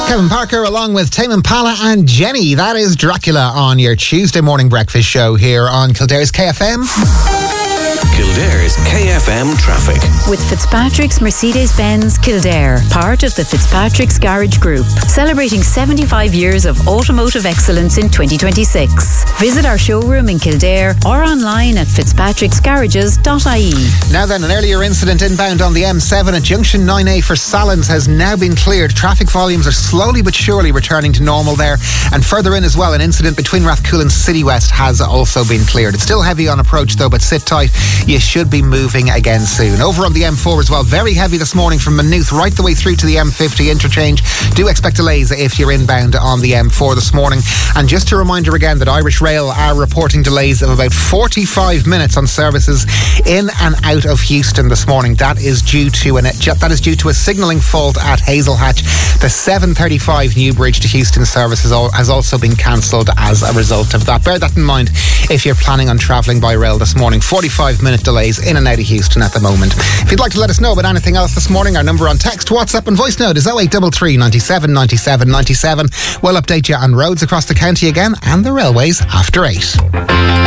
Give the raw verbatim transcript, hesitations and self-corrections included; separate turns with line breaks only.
Kevin Parker along with Tame Impala and Jenny. That is Dracula on your Tuesday morning breakfast show here on Kildare's K F M.
Kildare's K F M traffic.
With Fitzpatrick's Mercedes-Benz Kildare, part of the Fitzpatrick's Garage Group, celebrating seventy-five years of automotive excellence in twenty twenty-six. Visit our showroom in Kildare or online at fitzpatricks garages dot I E.
Now then, an earlier incident inbound on the M seven at junction nine A for Sallins has now been cleared. Traffic volumes are slowly but surely returning to normal there. And further in as well, an incident between Rathcoole and City West has also been cleared. It's still heavy on approach though, but sit tight. You should be moving again soon. Over on the M four as well, very heavy this morning from Maynooth right the way through to the M fifty interchange. Do expect delays if you're inbound on the M four this morning. And just a reminder again that Irish Rail are reporting delays of about forty-five minutes on services in and out of Houston this morning. That is due to an that is due to a signalling fault at Hazel Hatch. The seven thirty-five Newbridge to Houston service has also been cancelled as a result of that. Bear that in mind if you're planning on travelling by rail this morning. forty-five minute delays in and out of Houston at the moment. If you'd like to let us know about anything else this morning, our number on text, WhatsApp and voice note is oh eight three three, ninety-seven, ninety-seven, ninety-seven. We'll update you on roads across the county again and the railways after eight.